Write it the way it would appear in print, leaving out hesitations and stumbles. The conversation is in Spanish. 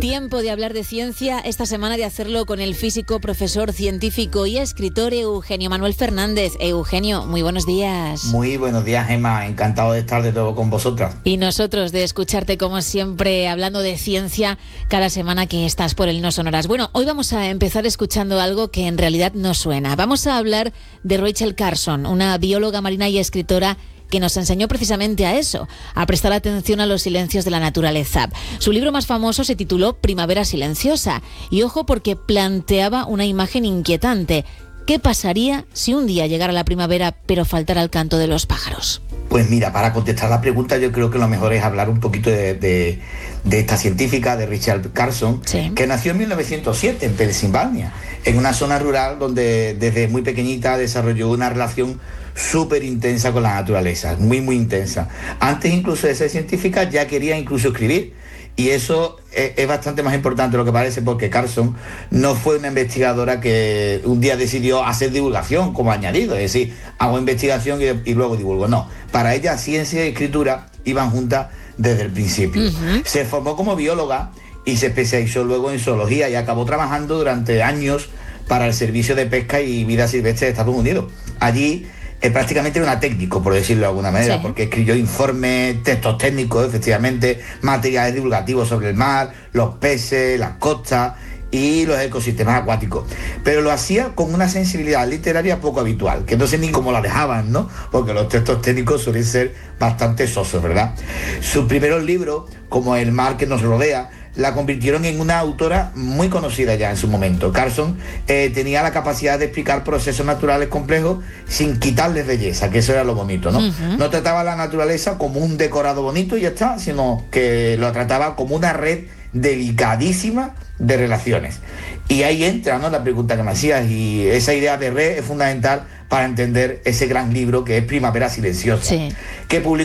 Tiempo de hablar de ciencia, esta semana de hacerlo con el físico, profesor, científico y escritor Eugenio Manuel Fernández. Eugenio, muy buenos días. Muy buenos días, Gemma. Encantado de estar de nuevo con vosotras. Y nosotros de escucharte, como siempre, hablando de ciencia cada semana que estás por el No Sonoras. Bueno, hoy vamos a empezar escuchando algo que en realidad no suena. Vamos a hablar de Rachel Carson, una bióloga marina y escritora que nos enseñó precisamente a eso, a prestar atención a los silencios de la naturaleza. Su libro más famoso se tituló Primavera silenciosa, y ojo porque planteaba una imagen inquietante. ¿Qué pasaría si un día llegara la primavera pero faltara el canto de los pájaros? Pues mira, para contestar la pregunta yo creo que lo mejor es hablar un poquito de esta científica, de Rachel Carson, sí, que nació en 1907 en Pensilvania, en una zona rural donde desde muy pequeñita desarrolló una relación súper intensa con la naturaleza, muy intensa. Antes incluso de ser científica ya quería incluso escribir, y eso es bastante más importante de lo que parece, porque Carson no fue una investigadora que un día decidió hacer divulgación como añadido, es decir, hago investigación y luego divulgo. No, para ella ciencia y escritura iban juntas desde el principio. Se formó como bióloga y se especializó luego en zoología y acabó trabajando durante años para el Servicio de Pesca y Vida Silvestre de Estados Unidos. Allí prácticamente era una técnico, por decirlo de alguna manera, sí, porque escribió informes, textos técnicos, efectivamente, materiales divulgativos sobre el mar, los peces, las costas y los ecosistemas acuáticos. Pero lo hacía con una sensibilidad literaria poco habitual, que no sé ni cómo la dejaban, ¿no? Porque los textos técnicos suelen ser bastante sosos, ¿verdad? Sus primeros libros, como El mar que nos rodea, la convirtieron en una autora muy conocida ya en su momento. Carson tenía la capacidad de explicar procesos naturales complejos sin quitarles belleza, que eso era lo bonito, ¿no? No trataba la naturaleza como un decorado bonito y ya está, sino que lo trataba como una red delicadísima de relaciones. Y ahí entra, ¿no?, la pregunta que me hacías, y esa idea de red es fundamental para entender ese gran libro que es Primavera silenciosa, sí, que publicó